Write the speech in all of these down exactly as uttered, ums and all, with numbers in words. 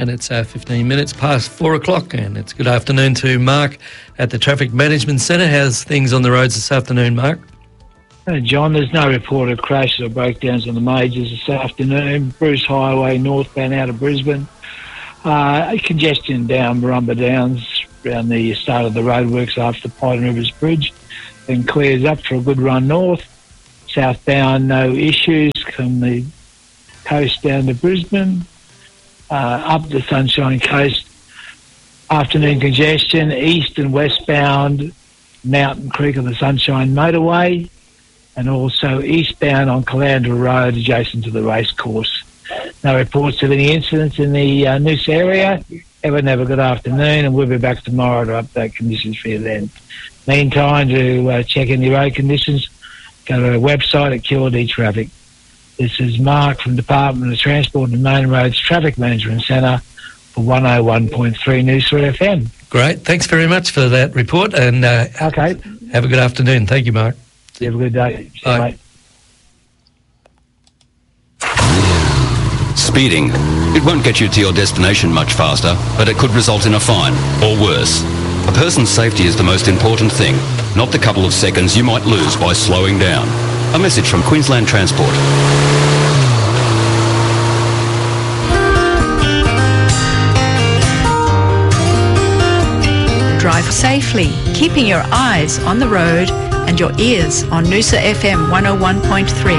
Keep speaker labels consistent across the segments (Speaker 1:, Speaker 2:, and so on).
Speaker 1: and it's uh, fifteen minutes past four o'clock, and it's good afternoon to Mark at the Traffic Management Centre. How's things on the roads this afternoon, Mark?
Speaker 2: Uh, John, there's no reported crashes or breakdowns on the majors this afternoon. Bruce Highway northbound out of Brisbane. Uh, congestion down Barumba Downs around the start of the roadworks after Pine Rivers Bridge. Then clears up for a good run north. Southbound, no issues from the coast down to Brisbane. Uh, up the Sunshine Coast, afternoon congestion. East and westbound, Mountain Creek on the Sunshine Motorway. And also eastbound on Calandra Road adjacent to the racecourse. No reports of any incidents in the uh, Noosa area. Everyone have a good afternoon, and we'll be back tomorrow to update conditions for you then. Meantime, to uh, check in the road conditions, go to our website at Q L D Traffic. This is Mark from Department of Transport and Main Roads Traffic Management Centre for one oh one point three Noosa F M.
Speaker 1: Great. Thanks very much for that report, and uh,
Speaker 2: okay.
Speaker 1: Have a good afternoon. Thank you, Mark.
Speaker 2: You have a good day. See
Speaker 1: Bye.
Speaker 2: you, mate.
Speaker 3: Speeding. It won't get you to your destination much faster, but it could result in a fine, or worse. A person's safety is the most important thing, not the couple of seconds you might lose by slowing down. A message from Queensland Transport.
Speaker 4: Drive safely, keeping your eyes on the road and your ears on Noosa F M one oh one point three.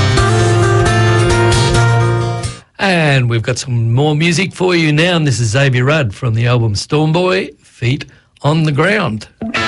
Speaker 1: And we've got some more music for you now, and this is Xavier Rudd from the album Stormboy, Feet on the Ground.